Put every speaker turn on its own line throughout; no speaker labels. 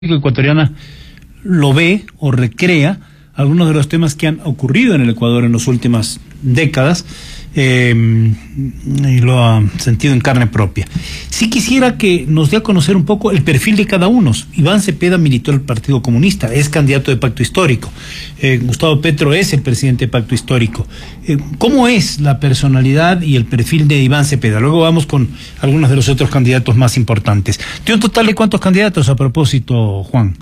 ecuatoriana lo ve o recrea algunos de los temas que han ocurrido en el Ecuador en las últimas décadas y lo ha sentido en carne propia. Sí quisiera que nos dé a conocer un poco el perfil de cada uno. Iván Cepeda militó en el Partido Comunista, es candidato de Pacto Histórico. Gustavo Petro es el presidente de Pacto Histórico. ¿Cómo es la personalidad y el perfil de Iván Cepeda? Luego vamos con algunos de los otros candidatos más importantes. ¿Tiene un total de cuántos candidatos a propósito, Juan?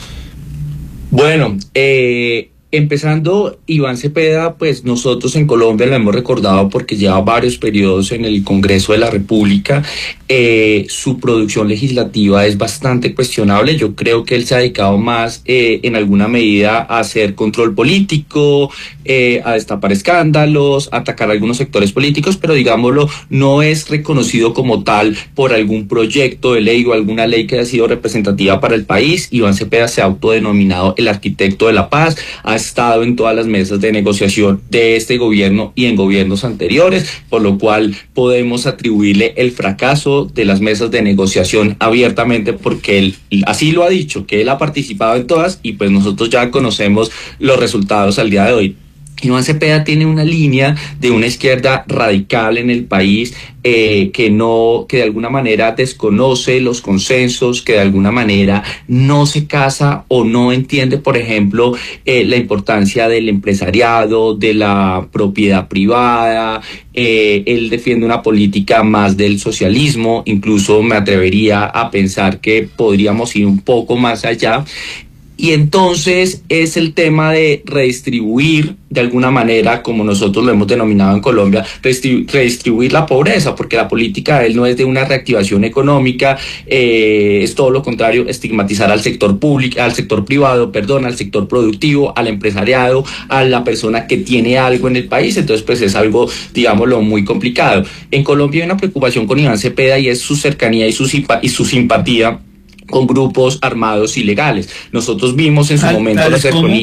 Bueno, empezando, Iván Cepeda, pues nosotros en Colombia lo hemos recordado porque lleva varios periodos en el Congreso de la República. Su producción legislativa es bastante cuestionable. Yo creo que él se ha dedicado más en alguna medida a hacer control político, a destapar escándalos, a atacar a algunos sectores políticos, pero digámoslo, no es reconocido como tal por algún proyecto de ley o alguna ley que haya sido representativa para el país. Iván Cepeda se ha autodenominado el arquitecto de la paz, ha estado en todas las mesas de negociación de este gobierno y en gobiernos anteriores, por lo cual podemos atribuirle el fracaso de las mesas de negociación abiertamente porque él así lo ha dicho, que él ha participado en todas y pues nosotros ya conocemos los resultados al día de hoy. Iván Cepeda tiene una línea de una izquierda radical en el país que de alguna manera desconoce los consensos, que de alguna manera no se casa o no entiende, por ejemplo, la importancia del empresariado, de la propiedad privada. Él defiende una política más del socialismo, incluso me atrevería a pensar que podríamos ir un poco más allá. Y entonces es el tema de redistribuir, de alguna manera, como nosotros lo hemos denominado en Colombia, redistribuir la pobreza, porque la política de él no es de una reactivación económica, es todo lo contrario, estigmatizar al sector público, al sector privado, al sector productivo, al empresariado, a la persona que tiene algo en el país. Entonces, pues es algo, digámoslo, muy complicado. En Colombia hay una preocupación con Iván Cepeda y es su cercanía y su simpatía con grupos armados ilegales. Nosotros vimos en su momento la cercanía,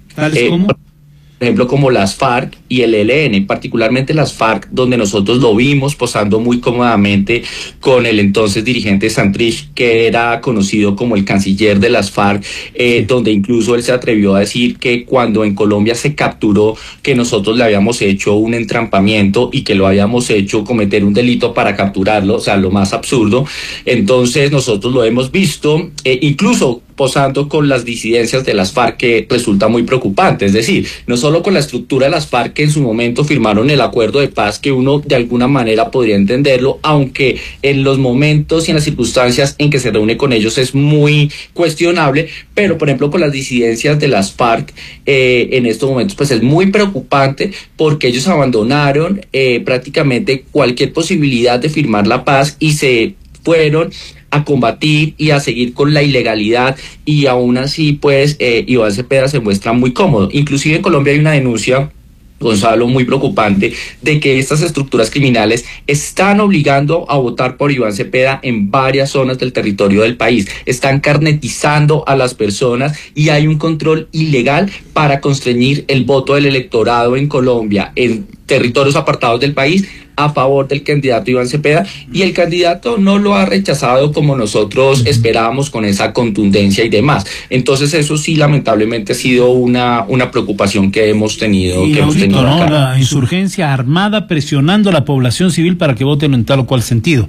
por ejemplo, como las FARC y el ELN, particularmente las FARC, donde nosotros lo vimos posando muy cómodamente con el entonces dirigente Santrich, que era conocido como el canciller de las FARC, donde incluso él se atrevió a decir que cuando en Colombia se capturó, que nosotros le habíamos hecho un entrampamiento y que lo habíamos hecho cometer un delito para capturarlo, o sea, lo más absurdo. Entonces nosotros lo hemos visto, incluso posando con las disidencias de las FARC, que resulta muy preocupante, es decir, no solo con la estructura de las FARC que en su momento firmaron el acuerdo de paz, que uno de alguna manera podría entenderlo, aunque en los momentos y en las circunstancias en que se reúne con ellos es muy cuestionable, pero por ejemplo con las disidencias de las FARC en estos momentos pues es muy preocupante porque ellos abandonaron prácticamente cualquier posibilidad de firmar la paz y se fueron a combatir y a seguir con la ilegalidad, y aún así pues Iván Cepeda se muestra muy cómodo. Inclusive en Colombia hay una denuncia, Gonzalo, muy preocupante, de que estas estructuras criminales están obligando a votar por Iván Cepeda en varias zonas del territorio del país, están carnetizando a las personas y hay un control ilegal para constreñir el voto del electorado en Colombia, en territorios apartados del país, a favor del candidato Iván Cepeda, y el candidato no lo ha rechazado como nosotros esperábamos, con esa contundencia y demás. Entonces eso sí, lamentablemente ha sido una preocupación que hemos tenido.
¿No? La insurgencia armada presionando a la población civil para que voten en tal o cual sentido.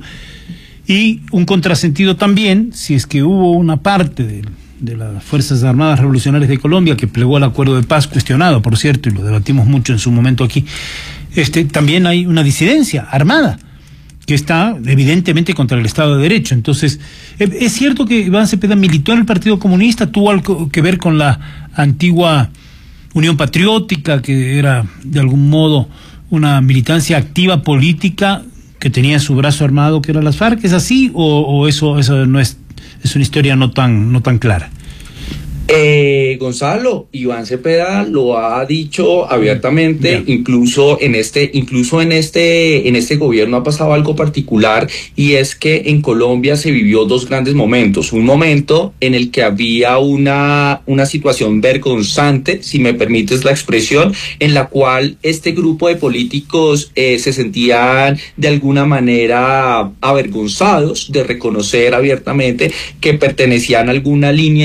Y un contrasentido también, si es que hubo una parte de las Fuerzas Armadas Revolucionarias de Colombia que plegó al acuerdo de paz, cuestionado, por cierto, y lo debatimos mucho en su momento aquí. También hay una disidencia armada que está evidentemente contra el Estado de Derecho. Entonces, es cierto que Iván Cepeda militó en el Partido Comunista, tuvo algo que ver con la antigua Unión Patriótica, que era de algún modo una militancia activa política que tenía su brazo armado, que eran las FARC. ¿Es así o eso no es una historia no tan clara?
Gonzalo, Iván Cepeda lo ha dicho abiertamente, incluso en este gobierno ha pasado algo particular, y es que en Colombia se vivió dos grandes momentos. Un momento en el que había una situación vergonzante, si me permites la expresión, en la cual este grupo de políticos se sentían de alguna manera avergonzados de reconocer abiertamente que pertenecían a alguna línea